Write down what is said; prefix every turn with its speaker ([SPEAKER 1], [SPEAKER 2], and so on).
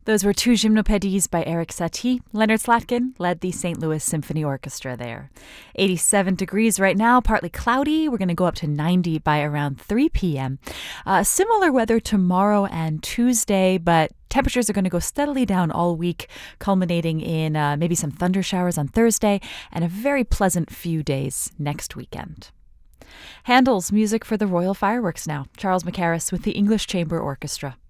[SPEAKER 1] Those were two Gymnopédies by Eric Satie. Leonard Slatkin led the St. Louis Symphony Orchestra there. 87 degrees right now, partly cloudy. We're going to go up to 90 by around 3 p.m. Similar weather tomorrow and Tuesday, but temperatures are going to go steadily down all week, culminating in maybe some thunder showers on Thursday and a very pleasant few days next weekend. Handel's music for the Royal Fireworks now. Charles Mackerras with the English Chamber Orchestra.